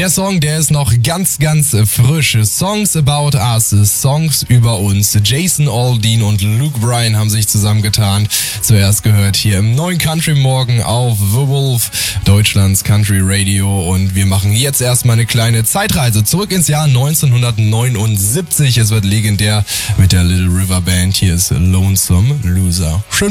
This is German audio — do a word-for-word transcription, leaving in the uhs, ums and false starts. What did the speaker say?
Der Song, der ist noch ganz, ganz frisch. Songs About Us, Songs über uns. Jason Aldean und Luke Bryan haben sich zusammengetan. Zuerst gehört hier im neuen Country Morgen auf The Wolf, Deutschlands Country Radio. Und wir machen jetzt erstmal eine kleine Zeitreise zurück ins Jahr neunzehnhundertneunundsiebzig. Es wird legendär mit der Little River Band. Hier ist Lonesome Loser. Schön